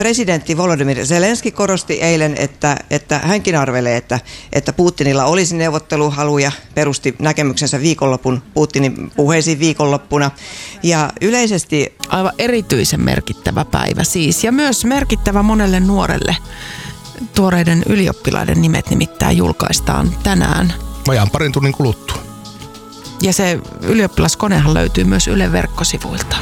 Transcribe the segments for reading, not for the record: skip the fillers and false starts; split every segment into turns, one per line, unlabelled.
Presidentti Volodymyr Zelenski korosti eilen, että hänkin arvelee, että Putinilla olisi neuvotteluhaluja, perusti näkemyksensä Putinin puheisiin viikonloppuna. Ja yleisesti
aivan erityisen merkittävä päivä siis, ja myös merkittävä monelle nuorelle. Tuoreiden ylioppilaiden nimet nimittäin julkaistaan tänään.
Vajaan parin tunnin kuluttua.
Ja se ylioppilaskonehan löytyy myös Ylen verkkosivuilta.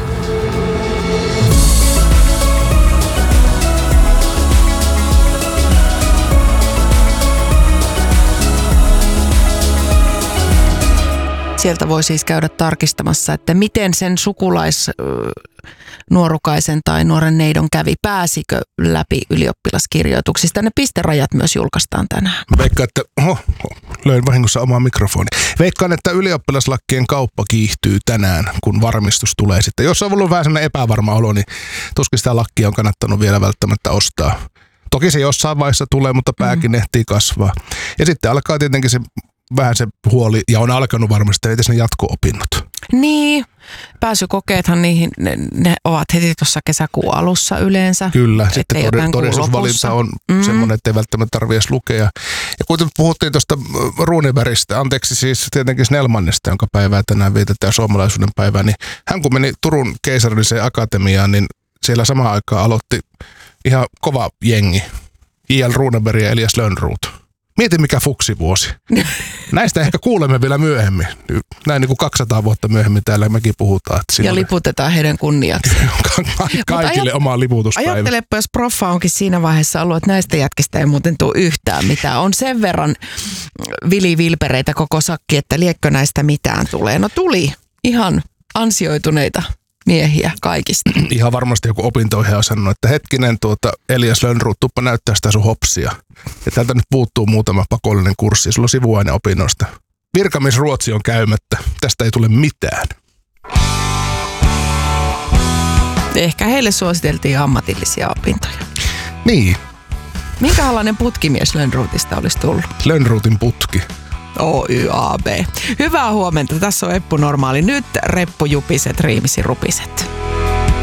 Sieltä voi siis käydä tarkistamassa, että miten sen sukulaisnuorukaisen tai nuoren neidon kävi. Pääsikö läpi ylioppilaskirjoituksista? Ne pisterajat myös julkaistaan tänään.
Veikkaan, että löin vahingossa omaa mikrofoni. Veikkaan, että ylioppilaslakkien kauppa kiihtyy tänään, kun varmistus tulee sitten. Jos on ollut vähän sellainen epävarma olo, niin tuskin sitä lakkia on kannattanut vielä välttämättä ostaa. Toki se jossain vaiheessa tulee, mutta pääkin ehtii kasvaa. Ja sitten alkaa tietenkin vähän se huoli, ja on alkanut varmasti, että ne jatko-opinnot. Niin,
pääsykokeethan niihin, ne ovat heti tuossa kesäkuun alussa yleensä.
Kyllä, sitten todistusvalinta on semmoinen, että ei välttämättä tarvitse lukea. Ja kuten puhuttiin tuosta Runebergistä, anteeksi siis tietenkin Snellmanista, jonka päivää tänään vietetään suomalaisuuden päivää, niin hän kun meni Turun keisarilliseen akatemiaan, niin siellä samaan aikaan aloitti ihan kova jengi. J.L. Runeberg ja Elias Lönnrot. Mieti mikä fuksivuosi. Näistä ehkä kuulemme vielä myöhemmin. Näin niin kuin 200 vuotta myöhemmin täällä mekin puhutaan. Että
ja liputetaan heidän kunniaksi.
Kaikille oma liputuspäivä.
Ajattelepa, jos proffa onkin siinä vaiheessa ollut, että näistä jätkistä ei muuten tule yhtään mitään. On sen verran vilivilpereitä koko sakki, että liekkö näistä mitään tulee. No tuli ihan ansioituneita miehiä kaikista.
Ihan varmasti joku opinto-ohjaaja on sanonut, että hetkinen Elias Lönnrot, tuppa näyttää sitä sun hopsia. Ja täältä nyt puuttuu muutama pakollinen kurssi. Sulla on sivuaine opinnoista. Virkamiesruotsi on käymättä. Tästä ei tule mitään.
Ehkä heille suositeltiin ammatillisia opintoja.
Niin.
Minkälainen putkimies Lönnrotista olisi tullut?
Lönnrotin putki.
OYAB. Hyvää huomenta. Tässä on Eppu Normaali. Nyt reppujupiset, riimisi rupiset.